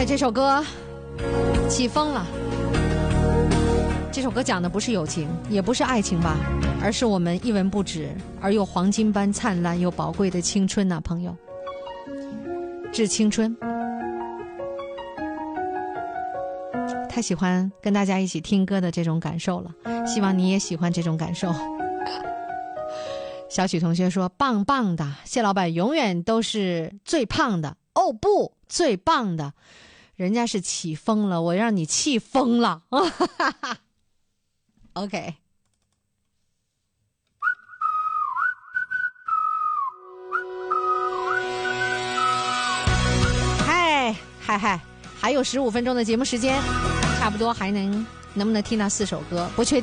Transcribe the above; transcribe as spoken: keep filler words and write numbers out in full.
这首歌起风了。这首歌讲的不是友情，也不是爱情吧，而是我们一文不值而又黄金般灿烂又宝贵的青春呐、啊，朋友。致青春。太喜欢跟大家一起听歌的这种感受了，希望你也喜欢这种感受。小曲同学说棒棒的，谢老板永远都是最胖的。哦不，最棒的，人家是起风了，我让你气疯了。OK， 嗨嗨嗨，还有十五分钟的节目时间，差不多还能能不能听到四首歌，不确定。